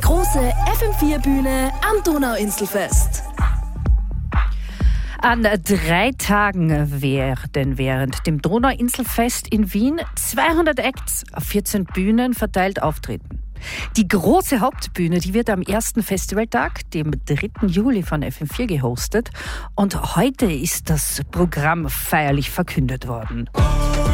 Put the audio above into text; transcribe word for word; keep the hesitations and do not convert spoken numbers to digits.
große F M vier Bühne am Donauinselfest. An drei Tagen werden während dem Donauinselfest in Wien zweihundert Acts auf vierzehn Bühnen verteilt auftreten. Die große Hauptbühne, die wird am ersten Festivaltag, dem dritten Juli von F M vier gehostet. Und heute ist das Programm feierlich verkündet worden.